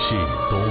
事多。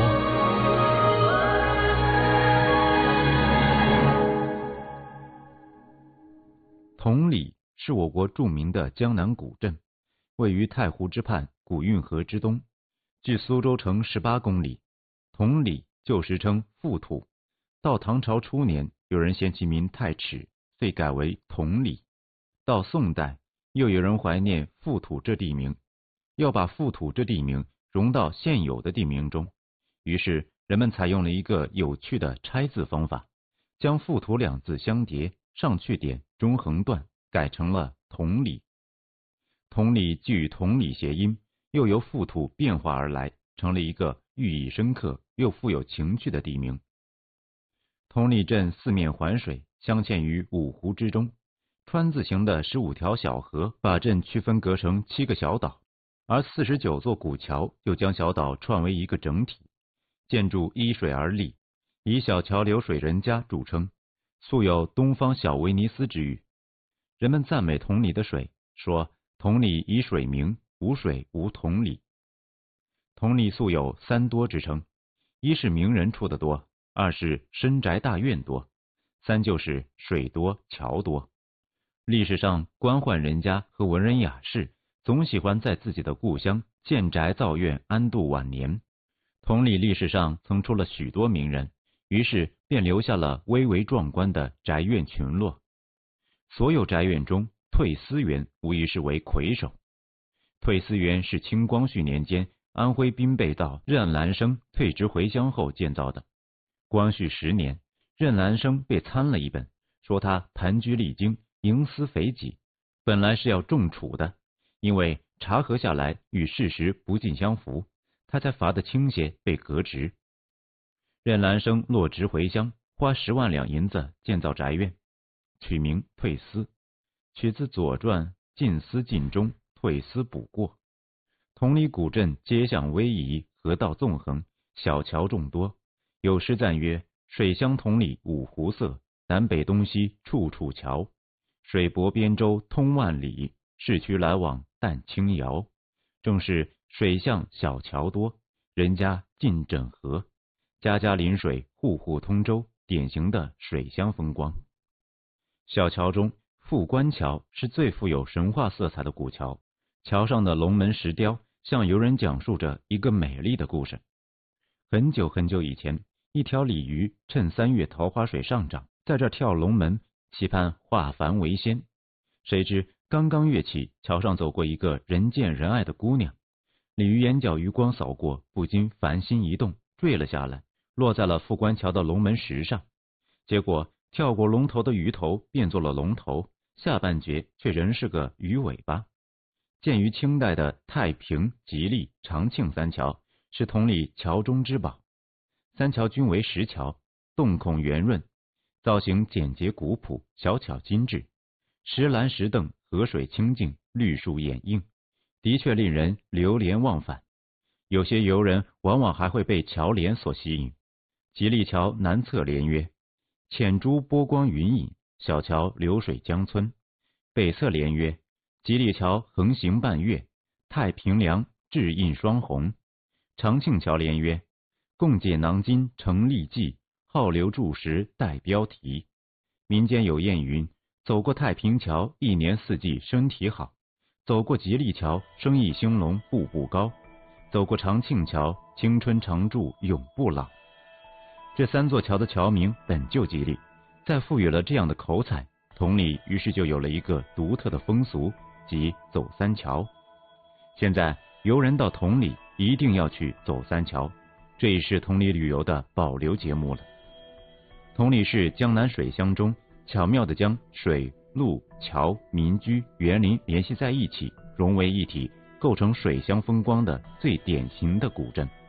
同里是我国著名的江南古镇，位于太湖之畔，古运河之东，距苏州城18公里。同里旧时称富土，到唐朝初年，有人嫌其名太耻，遂改为同里。到宋代，又有人怀念富土这地名，要把富土这地名融到现有的地名中，于是人们采用了一个有趣的拆字方法，将富土两字相叠，上去点，中横断，改成了同里。同里既与同里谐音，又由富土变化而来，成了一个寓意深刻又富有情趣的地名。同里镇四面环水，镶嵌于五湖之中，川字形的15条小河把镇区分隔成7个小岛，而49座古桥又将小岛串为一个整体。建筑依水而立，以小桥流水人家著称，素有东方小威尼斯之誉。人们赞美同里的水，说同里以水名，无水无同里。同里素有3多之称，一是名人出的多，二是深宅大院多，三就是水多桥多。历史上官宦人家和文人雅士总喜欢在自己的故乡建宅造院安度晚年。同里历史上曾出了许多名人，于是便留下了巍巍壮观的宅院群落。所有宅院中，退思园无疑是为魁首。退思园是清光绪年间安徽滨贝道任兰生退职回乡后建造的。光绪10年，任兰生被参了一本，说他盘踞历经，营私肥己，本来是要重处的，因为查核下来与事实不尽相符，他才罚得轻些，被革职。任兰生落职回乡，花10万两银子建造宅院，取名退思，取自《左传》进思尽忠，退思补过。同里古镇街巷逶迤，河道纵横，小桥众多，有诗赞曰：水乡同里五湖色，南北东西处处桥，水泊边洲通万里，市区来往但轻摇。正是水巷小桥多，人家近枕河，家家临水，户户通舟，典型的水乡风光。小桥中，富关桥是最富有神话色彩的古桥，桥上的龙门石雕向游人讲述着一个美丽的故事。很久很久以前，一条鲤鱼趁3月桃花水上涨，在这跳龙门，期盼化凡为仙。谁知刚刚跃起，桥上走过一个人见人爱的姑娘，鲤鱼眼角余光扫过，不禁凡心一动，坠了下来，落在了富关桥的龙门石上。结果跳过龙头的鱼头变作了龙头，下半截却仍是个鱼尾巴。建于清代的太平、吉利、长庆3桥是同里桥中之宝。3桥均为石桥，洞孔圆润，造型简洁古朴，小巧精致，石栏石凳，河水清净，绿树掩映，的确令人流连忘返。有些游人往往还会被桥帘所吸引。吉利桥南侧联曰：浅珠波光云影，小桥流水江村。北侧联曰：吉利桥横行半月，太平梁志印双红。长庆桥联曰：共解囊金成历记，好留注石带标题。民间有谚云：走过太平桥，一年四季身体好；走过吉利桥，生意兴隆步步高；走过长庆桥，青春常驻永不老。这3座桥的桥名本就吉利，再赋予了这样的口彩，同里于是就有了一个独特的风俗，即走3桥。现在游人到同里一定要去走3桥，这也是同里旅游的保留节目了。同里是江南水乡中巧妙地将水、路、桥、民居、园林联系在一起，融为一体，构成水乡风光的最典型的古镇。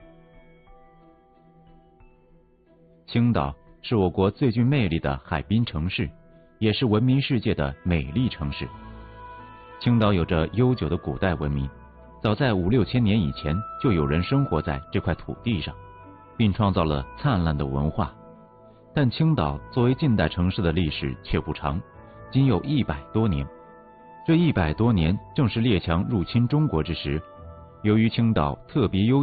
青岛是我国最具魅力的海滨城市，也是闻名世界的美丽城市。青岛有着悠久的古代文明，早在5、6千年以前就有人生活在这块土地上，并创造了灿烂的文化。但青岛作为近代城市的历史却不长，仅有100多年。这100多年正是列强入侵中国之时，由于青岛特别优